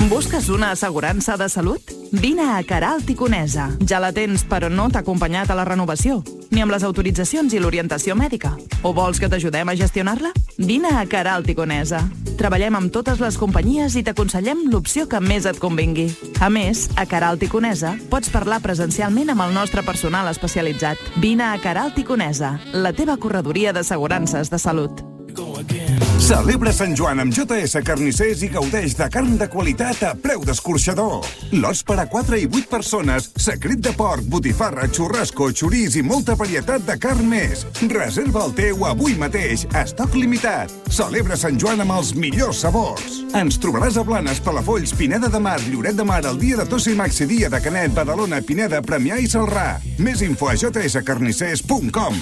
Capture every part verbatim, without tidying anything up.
Busques una assegurança de salut? Vine a Queralt i Conesa. Ja la tens, però no t'ha acompanyat a la renovació, ni amb les autoritzacions i l'orientació mèdica. O vols que t'ajudem a gestionar-la? Vine a Queralt i Conesa. Treballem amb totes les companyies i t'aconsellem l'opció que més et convingui. A més, a Queralt i Conesa pots parlar presencialment amb el nostre personal especialitzat. Vine a Queralt i Conesa, la teva corredoria d'assegurances de salut. Celebra Sant Joan amb J S Carnissers i gaudeix de carn de qualitat a preu d'escorxador. Lots per a quatre i vuit persones, secret de porc, botifarra, xurrasco, xoriç i molta varietat de carn més. Reserva el teu avui mateix, estoc limitat. Celebra Sant Joan amb els millors sabors. Ens trobaràs a Blanes, Palafolls, Pineda de Mar, Lloret de Mar, el dia de Tossa i Maxi, dia de Canet, Badalona, Pineda, Premià i Celrà. Més info a j s carnissers punt com.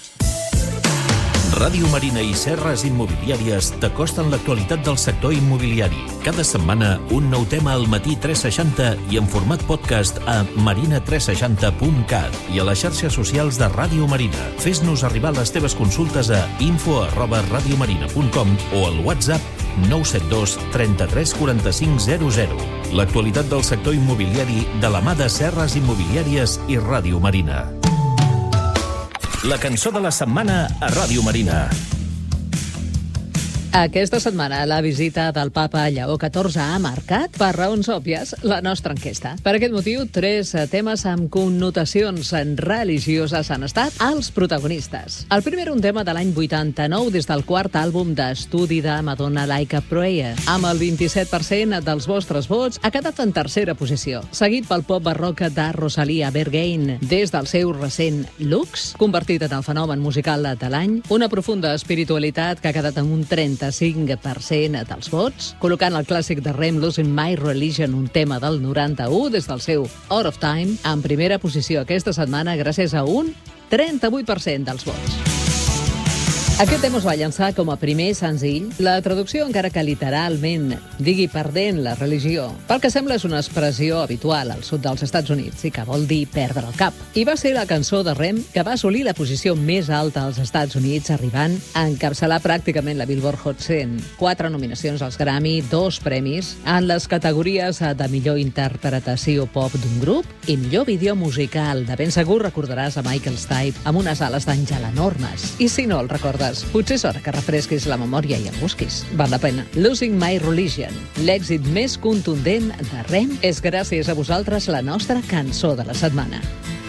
Ràdio Marina i Serres Immobiliàries t'acosten l'actualitat del sector immobiliari. Cada setmana, un nou tema al matí tres seixanta i en format podcast a marina tres seixanta punt cat i a les xarxes socials de Ràdio Marina. Fes-nos arribar les teves consultes a info arroba radiomarina punt com o al WhatsApp nou set dos trenta-tres quaranta-cinc zero zero. L'actualitat del sector immobiliari de la mà de Serres Immobiliàries i Ràdio Marina. La cançó de la setmana a Ràdio Marina. Aquesta setmana la visita del papa Lleó catorze ha marcat, per raons òbvies, la nostra enquesta. Per aquest motiu, tres temes amb connotacions religioses han estat els protagonistes. El primer, un tema de l'any vuitanta-nou, des del quart àlbum d'estudi de Madonna, Like a Prayer. Amb el vint-i-set per cent dels vostres vots, ha quedat en tercera posició, seguit pel pop barroc de Rosalia Bergain, des del seu recent Lux, convertit en el fenomen musical de l'any, una profunda espiritualitat que ha quedat en un trenta cinc per cent dels vots, col·locant el clàssic de Rem, Losing My Religion, un tema del noranta-u, des del seu Out of Time, en primera posició aquesta setmana gràcies a un trenta-vuit per cent dels vots. Aquest tema es va llançar com a primer senzill. La traducció, encara que literalment digui perdent la religió, pel que sembla és una expressió habitual al sud dels Estats Units i que vol dir perdre el cap. I va ser la cançó de Rem que va assolir la posició més alta als Estats Units, arribant a encapçalar pràcticament la Billboard Hot cent. Quatre nominacions als Grammy, dos premis, en les categories de millor interpretació pop d'un grup i millor vídeo musical. De ben segur recordaràs a Michael Stipe amb unes ales d'àngel enormes. I si no el recordes, potser és hora que refresquis la memòria i el busquis. Val la pena. Losing My Religion, l'èxit més contundent de Rem, és gràcies a vosaltres la nostra cançó de la setmana.